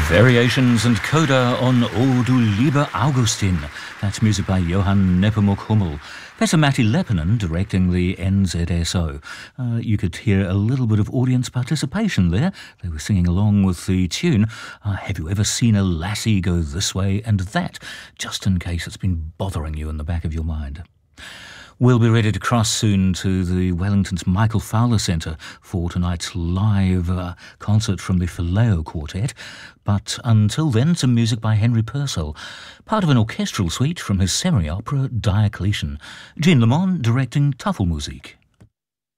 Variations and Coda on O du lieber Augustin. That's music by Johann Nepomuk Hummel. Professor Matti Leppänen directing the NZSO. You could hear a little bit of audience participation there. They were singing along with the tune. Have you ever seen a lassie go this way and that? Just in case it's been bothering you in the back of your mind. We'll be ready to cross soon to the Wellington's Michael Fowler Centre for tonight's live concert from the Phileo Quartet. But until then, some music by Henry Purcell, part of an orchestral suite from his semi-opera Diocletian. Jean Lemon directing Tafelmusik.